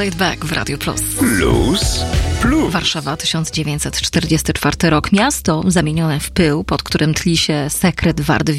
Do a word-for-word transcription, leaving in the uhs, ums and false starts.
Laid Back w Radio Plus. Plus, plus. Warszawa, tysiąc dziewięćset czterdziesty czwarty rok. Miasto zamienione w pył, pod którym tli się sekret wart